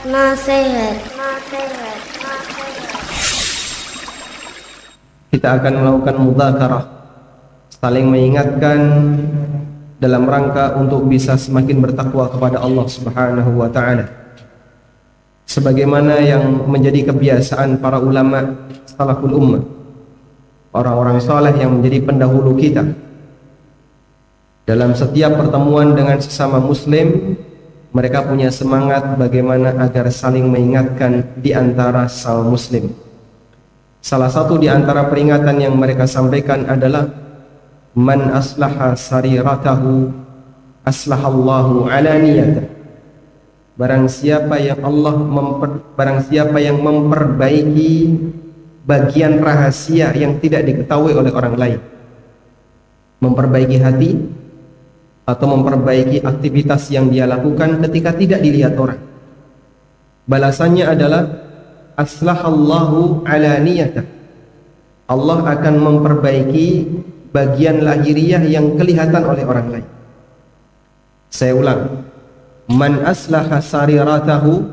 Nasihat. Kita akan melakukan mudzakarah, saling mengingatkan dalam rangka untuk bisa semakin bertakwa kepada Allah Subhanahu wa taala. Sebagaimana yang menjadi kebiasaan para ulama salaful ummah, orang-orang saleh yang menjadi pendahulu kita. Dalam setiap pertemuan dengan sesama muslim, mereka punya semangat bagaimana agar saling mengingatkan di antara sesama muslim. Salah satu di antara peringatan yang mereka sampaikan adalah man aslaha sariratahu aslahallahu alaniyatahu. Barang siapa yang memperbaiki bagian rahasia yang tidak diketahui oleh orang lain, memperbaiki hati atau memperbaiki aktivitas yang dia lakukan ketika tidak dilihat orang, balasannya adalah aslahallahu alaniyatah. Allah akan memperbaiki bagian lahiriah yang kelihatan oleh orang lain. Saya ulang, man aslaha sariratahu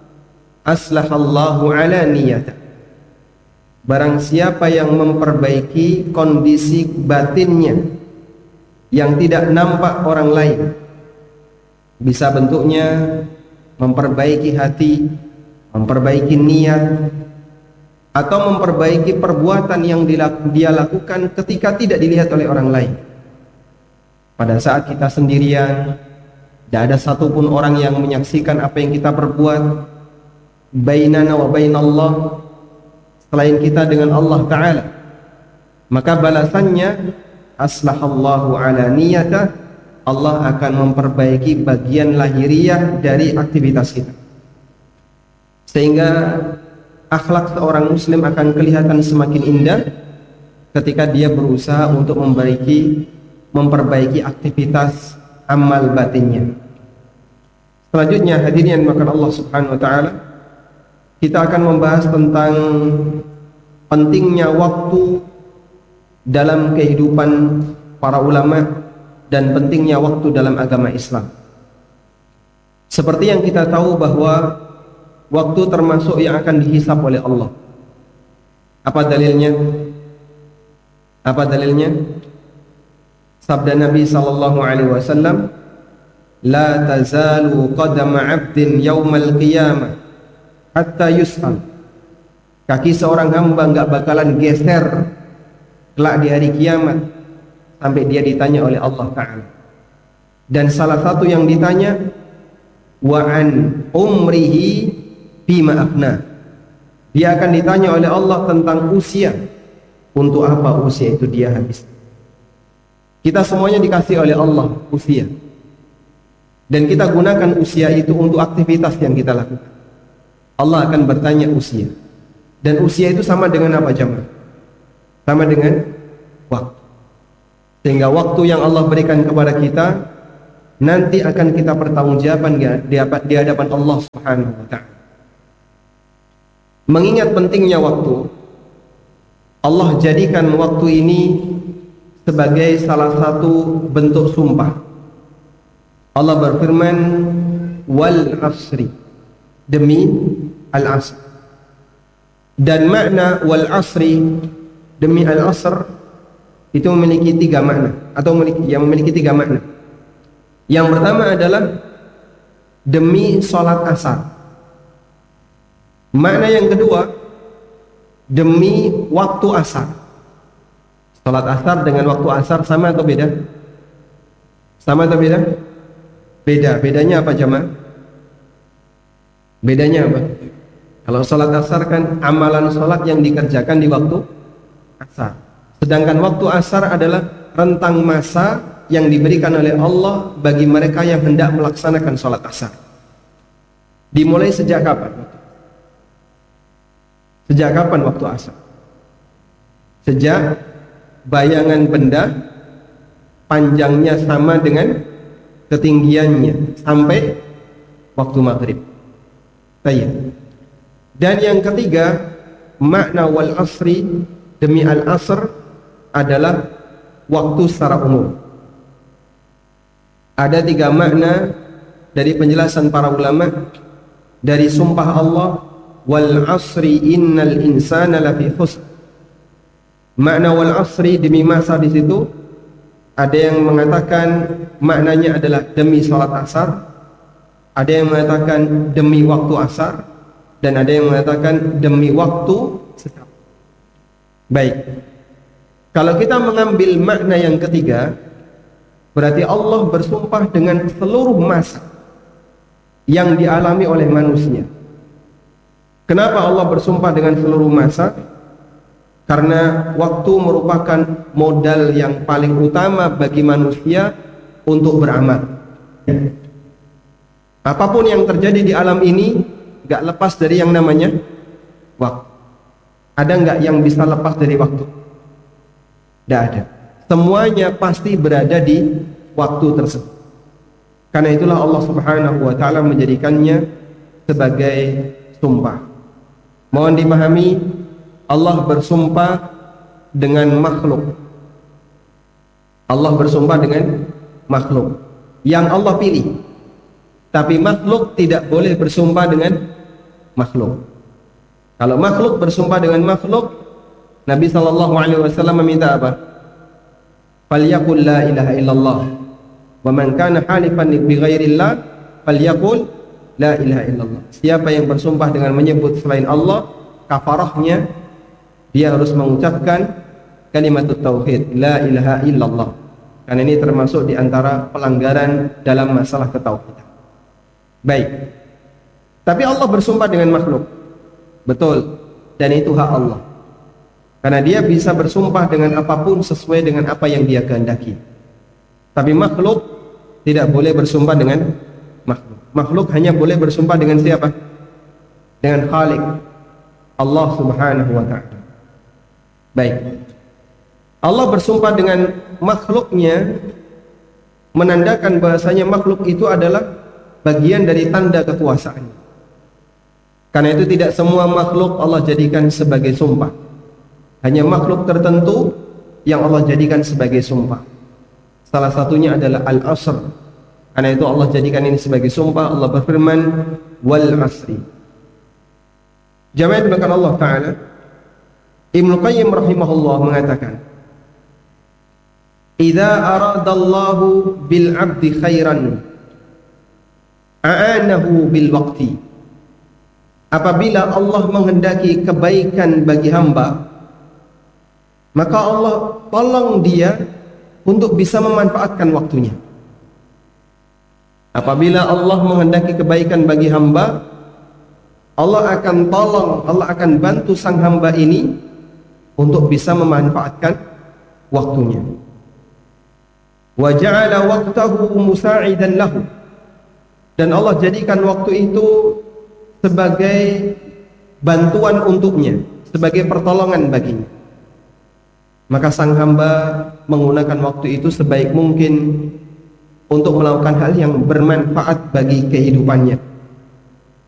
aslahallahu alaniyatah. Barang siapa yang memperbaiki kondisi batinnya yang tidak nampak orang lain, bisa bentuknya memperbaiki hati, memperbaiki niat, atau memperbaiki perbuatan yang dia lakukan ketika tidak dilihat oleh orang lain. Pada saat kita sendirian, tidak ada satupun orang yang menyaksikan apa yang kita perbuat, bainana wa bainallah, selain kita dengan Allah Ta'ala, maka balasannya aslahallahu ala niyatah, Allah akan memperbaiki bagian lahiriah dari aktivitas kita, sehingga akhlak seorang muslim akan kelihatan semakin indah ketika dia berusaha untuk memperbaiki aktivitas amal batinnya. Selanjutnya, hadirin yang dimuliakan Allah Subhanahu wa taala, kita akan membahas tentang pentingnya waktu dalam kehidupan para ulama dan pentingnya waktu dalam agama Islam. Seperti yang kita tahu bahwa waktu termasuk yang akan dihisab oleh Allah. Apa dalilnya? Apa dalilnya? Sabda Nabi sallallahu alaihi wasallam, la tazalu qadama 'abdin yaumal qiyamah hatta yus'al. Kaki seorang hamba enggak bakalan geser kelak di hari kiamat sampai dia ditanya oleh Allah Ta'ala. Dan salah satu yang ditanya, wa an umrihi bima afna. Dia akan ditanya oleh Allah tentang usia, untuk apa usia itu dia habis. Kita semuanya dikasih oleh Allah usia, dan kita gunakan usia itu untuk aktivitas yang kita lakukan. Allah akan bertanya usia, dan usia itu sama dengan apa jemaah? Sama dengan waktu. Sehingga waktu yang Allah berikan kepada kita nanti akan kita pertanggungjawabkan di hadapan Allah Subhanahu wa taala. Mengingat pentingnya waktu, Allah jadikan waktu ini sebagai salah satu bentuk sumpah. Allah berfirman, wal asri, demi al-asr. Dan makna wal asri, demi al-asr, itu memiliki tiga makna, atau memiliki tiga makna. Yang pertama adalah demi sholat asar. Makna yang kedua, demi waktu asar. Sholat asar dengan waktu asar sama atau beda? Sama atau beda? Beda. Bedanya apa jemaah? Bedanya apa? Kalau sholat asar kan amalan sholat yang dikerjakan di waktu asar. Sedangkan waktu asar adalah rentang masa yang diberikan oleh Allah bagi mereka yang hendak melaksanakan sholat asar. Dimulai sejak kapan? Sejak kapan waktu asar? Sejak bayangan benda panjangnya sama dengan ketinggiannya sampai waktu maghrib. Dan yang ketiga, makna wal asri, demi al asr, adalah waktu secara umum. Ada tiga makna dari penjelasan para ulama dari sumpah Allah, wal asri innal insana lafi khusr. Makna wal asri, demi masa, di situ ada yang mengatakan maknanya adalah demi salat asar, ada yang mengatakan demi waktu asar, dan ada yang mengatakan demi waktu sekap. Baik, kalau kita mengambil makna yang ketiga, berarti Allah bersumpah dengan seluruh masa yang dialami oleh manusia. Kenapa Allah bersumpah dengan seluruh masa? Karena waktu merupakan modal yang paling utama bagi manusia untuk beramal. Apapun yang terjadi di alam ini gak lepas dari yang namanya waktu. Ada gak yang bisa lepas dari waktu? Tidak ada. Semuanya pasti berada di waktu tersebut. Karena itulah Allah Subhanahu wa ta'ala menjadikannya sebagai sumpah. Mohon dipahami, Allah bersumpah dengan makhluk. Allah bersumpah dengan makhluk yang Allah pilih. Tapi makhluk tidak boleh bersumpah dengan makhluk. Kalau makhluk bersumpah dengan makhluk, Nabi SAW meminta apa? Falyaqul la ilaha illallah. Wa man kana halifan bi ghairillah falyaqul la ilaha illallah. Siapa yang bersumpah dengan menyebut selain Allah, kafarahnya dia harus mengucapkan kalimat tauhid, la ilaha illallah. Karena ini termasuk di antara pelanggaran dalam masalah ketauhidan. Baik. Tapi Allah bersumpah dengan makhluk. Betul. Dan itu hak Allah. Karena dia bisa bersumpah dengan apapun sesuai dengan apa yang dia kehendaki. Tapi makhluk tidak boleh bersumpah dengan makhluk. Makhluk hanya boleh bersumpah dengan siapa? Dengan Khalik, Allah Subhanahu wa ta'ala. Baik, Allah bersumpah dengan makhluknya menandakan bahasanya makhluk itu adalah bagian dari tanda kekuasaan. Karena itu tidak semua makhluk Allah jadikan sebagai sumpah. Hanya makhluk tertentu yang Allah jadikan sebagai sumpah. Salah satunya adalah Al-Asr. Karena itu Allah jadikan ini sebagai sumpah. Allah berfirman, wal asri. Jamaah dimakan Allah Ta'ala, Ibnu Qayyim rahimahullah mengatakan, idza aradallahu bil 'abdi khairan a'anahu bil waqti. Apabila Allah menghendaki kebaikan bagi hamba, maka Allah tolong dia untuk bisa memanfaatkan waktunya. Apabila Allah menghendaki kebaikan bagi hamba, Allah akan tolong, Allah akan bantu sang hamba ini untuk bisa memanfaatkan waktunya. Wa ja'ala waqtahu musa'idan lahu. Dan Allah jadikan waktu itu sebagai bantuan untuknya, sebagai pertolongan baginya. Maka sang hamba menggunakan waktu itu sebaik mungkin untuk melakukan hal yang bermanfaat bagi kehidupannya.